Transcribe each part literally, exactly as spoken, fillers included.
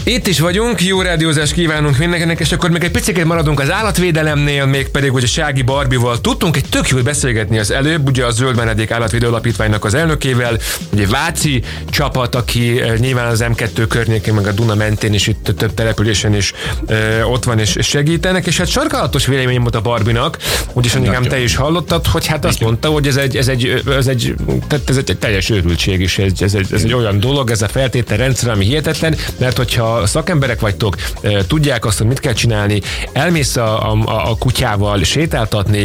Itt is vagyunk, jó rádiózást kívánunk mindenkinek, és akkor még egy picit maradunk az állatvédelemnél, mégpedig, hogy a Sági Barbival tudtunk egy tök jól beszélgetni az előbb, ugye a Zöld Menedék Állatvédő Alapítványnak az elnökével, ugye Váci csapat, aki nyilván az em kettő környékén, meg a Duna mentén is itt több településen is ö, ott van és segítenek, és hát sarkalatos vélemény volt a Barbinak, úgyis anyikám te is hallottad, hogy hát azt mondta, hogy ez egy, ez egy, ez egy, tehát ez egy teljes őrültség is, ez, ez, egy, ez egy olyan dolog, ez a feltételrendszer, ami hihetetlen, mert hogyha szakemberek vagytok, tudják azt, hogy mit kell csinálni, elmész a, a, a kutyával sétáltatni,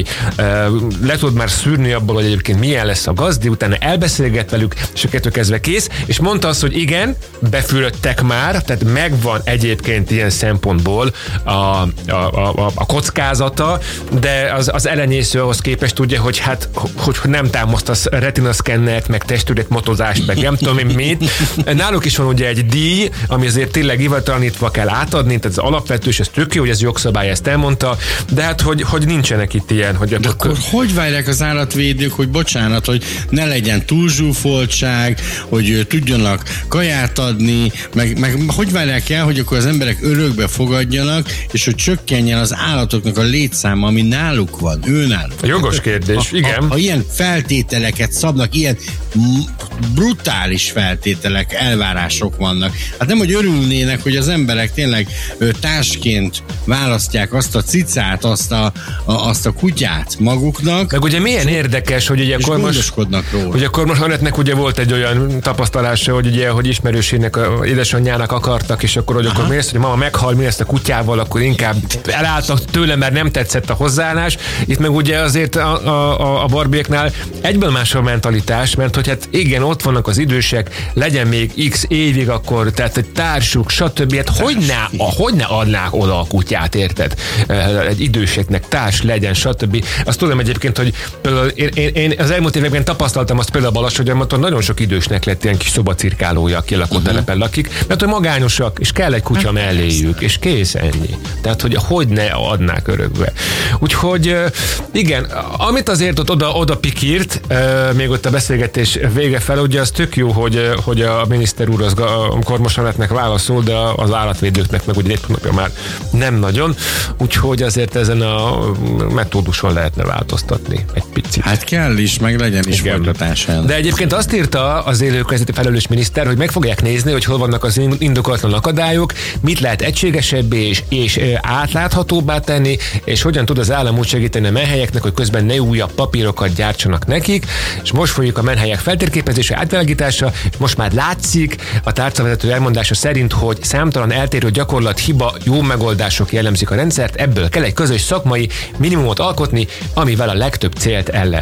le tudod már szűrni abból, hogy egyébként milyen lesz a gazdi, utána elbeszélget velük, és a kettő kezdve kész, és mondta azt, hogy igen, befülöttek már, tehát megvan egyébként ilyen szempontból a, a, a, a kockázata, de az, az elenyésző ahhoz képest tudja, hogy hát, hogy nem támasztasz retinaszkennert, meg testületmotozást, meg nem tudom én mit. Náluk is van ugye egy díj, ami azért tényleg hivatalnítva kell átadni, tehát az alapvető, és ez tök jó, hogy ez jogszabály, ezt elmondta, de hát, hogy, hogy nincsenek itt ilyen, hogy... De akkor, akkor hogy várják az állatvédők, hogy bocsánat, hogy ne legyen túlzsúfoltság, hogy tudjanak kaját adni, meg, meg hogy várják el, hogy akkor az emberek örökbe fogadjanak, és hogy csökkenjen az állatoknak a létszáma, ami náluk van, ő náluk. Jogos kérdés, ha, igen. Ha, ha ilyen feltételeket szabnak, ilyen brutális feltételek, elvárások vannak, hát nem, hogy örülnének, hogy az emberek tényleg ö, társként választják azt a cicát, azt a, a, azt a kutyát maguknak. Meg ugye milyen érdekes, hogy ugye akkor most, hogy akkor most Annettnek ugye volt egy olyan tapasztalása, hogy ugye, hogy ismerősének, a édesanyjának akartak, és akkor, hogy Aha. akkor mész, hogy mama meghal, mi ezt a kutyával, akkor inkább elálltak tőle, mert nem tetszett a hozzáállás. Itt meg ugye azért a, a, a Barbiéknál egyből más a mentalitás, mert hogy hát igen, ott vannak az idősek, legyen még x évig akkor, tehát egy társuk, stb. Hát hogy ne, hogy ne adnák oda a kutyát, érted? Egy időseknek társ legyen, stb. Azt tudom egyébként, hogy például én, én, én az elmúlt években tapasztaltam azt például Balassagyarmaton, nagyon sok idősnek lett ilyen kis szobacirkálója, aki lakótelepen uh-huh. lakik, mert hogy magányosak, és kell egy kutya melléjük, és kész, ennyi. Tehát, hogy hogy ne adnák örökbe. Úgyhogy igen, amit azért ott oda, oda pikírt, még ott a beszélgetés vége fel, ugye az tök jó, hogy, hogy a miniszter úr az Kormos Annettnek válaszol, de az állatvédőknek meg ugye egy napja már nem nagyon, úgyhogy azért ezen a metóduson lehetne változtatni egy picit. Hát kell is, meg legyen is folytatásán. De egyébként azt írta az élőközeti felelős miniszter, hogy meg fogják nézni, hogy hol vannak az indokolatlan akadályok, mit lehet egységesebbé és, és átláthatóbbá tenni, és hogyan tud az állam úgy segíteni a menhelyeknek, hogy közben ne újabb papírokat gyártsanak nekik, és most folyik a menhelyek feltérképezése, átvilágítása, és most már látszik a tárcavezető elmondása szerint, hogy számtalan eltérő gyakorlat, hiba, jó megoldások jellemzik a rendszert, ebből kell egy közös szakmai minimumot alkotni, amivel a legtöbb célt el lehet